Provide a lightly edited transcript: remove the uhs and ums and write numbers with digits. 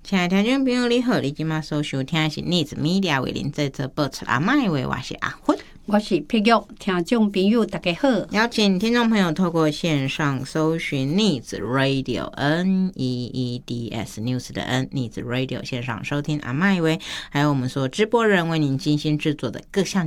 亲爱的听众朋友你好，你今晚所收听的是 News Media 为您这则播出阿麦话，我是阿芬， 我是碧玉。听众朋友大家好， 邀请听众朋友透过线上搜寻 News Radio NEEDS News 的 N News Radio 线上收听阿麦话，还有我们所直播人为您精心制作的各项